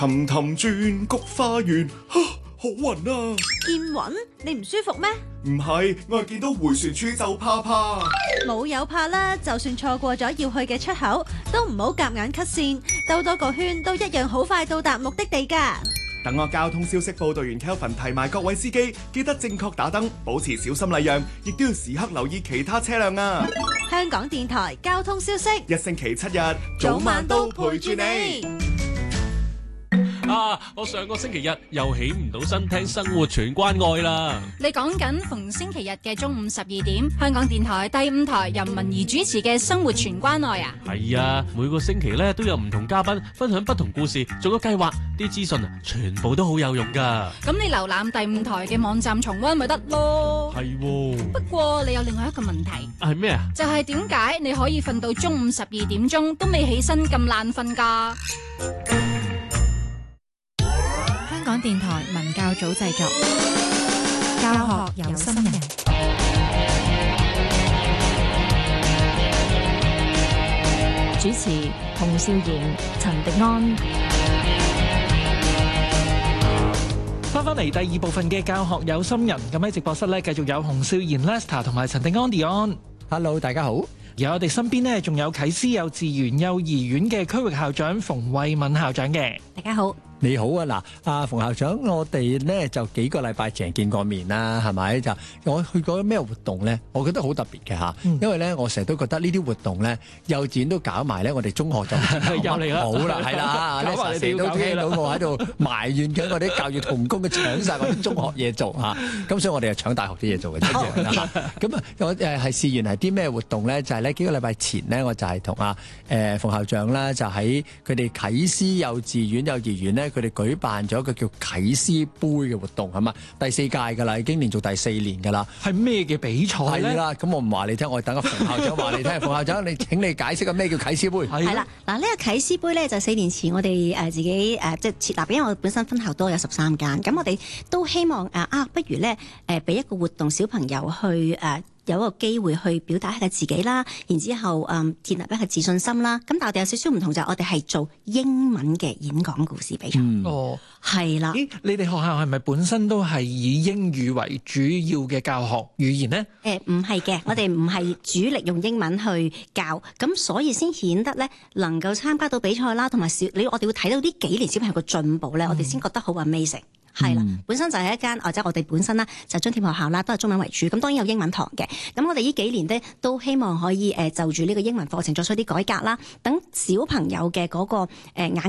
氹氹轉菊花園，好暈啊！ 見暈？你唔舒服咩？ 唔係，我係見到迴旋處就怕。 冇有怕啦，就算錯過咗要去嘅出口，都唔好夾硬 cut 線，兜多個圈都一樣好快到達目的地㗎。 等我交通消息報道員 Kelvin 提埋各位司機，記得正確打燈，保持小心禮讓，亦都要時刻留意其他車輛啊！ 香港電台交通消息， 一星期7日，早晚都陪住你。 我上個星期日又起唔到身聽生活全關愛啦。 你講緊逢星期日嘅中午12點，香港電台第5台由文儀主持嘅生活全關愛啊。 係啊，每個星期咧都有唔同嘉賓分享不同故事，做個計劃，啲資訊全部都好有用噶。 咁你瀏覽第5台嘅網站重溫咪得咯。 係喎。 不過你有另外一個問題。 係咩啊？ 就係點解你可以瞓到中午12點鐘都未起身咁爛瞓噶？香港電台文教組製作，教學有心人， 主持洪少賢、陳迪安。 翻嚟第2部分嘅教學有心人，咁喺直播室咧繼續有洪少賢 Lester 同埋陳迪安 Dion。 Hello， 大家好。 而我哋身邊呢，仲有啟思幼稚園幼兒園嘅區域校長馮慧敏校長嘅。 大家好。 你好啊，嗱，阿馮校長，我哋咧就幾個禮拜前見過面啦，係咪？就我去過咩活動咧？我覺得好特別嘅嚇，因為咧我成日都覺得呢啲活動咧，幼稚園都搞埋咧，我哋中學就又嚟啦， 好啦，係啦， 搞埋你哋都聽到我喺度埋怨緊我啲教育同工嘅搶曬我啲中學嘢做嚇，咁所以我哋就搶大學啲嘢做嘅一樣啦。咁啊，我係事緣係啲咩活動咧？就係咧幾個禮拜前咧，我就係同阿馮校長啦，就喺佢哋啟思幼稚園幼兒園咧。佢哋舉辦咗一個叫啟思杯嘅活動，係嘛？第4屆㗎啦，已經連續第4年㗎啦。 係咩嘅比賽咧？ 係啦，咁我唔話你聽，我等阿馮校長話你聽。馮校長，你請你解釋下咩叫啟思杯？ 係啦，嗱呢個啟思杯咧就4年前我哋自己即係設立，因為我本身分校都有13間，咁我哋都希望不如咧俾一個活動小朋友去有一個機會去表達一下自己啦，然之後建立一個自信心啦。咁但係我哋有少少唔同，就係我哋係做英文嘅演講故事比賽。 哦， 係啦。 咦，你哋學校係咪本身都係以英語為主要嘅教學語言呢？ 唔係嘅，我哋唔係主力用英文去教，咁所以先顯得咧能夠參加到比賽啦，同埋我哋會睇到呢幾年小朋友嘅進步咧，我哋先覺得好 amazing。係啦，本身就係一間或者我哋本身啦，就津貼學校啦，都係中文為主。咁當然有英文堂嘅。咁我哋呢幾年咧都希望可以就住呢個英文課程作出啲改革啦，等小朋友嘅嗰個眼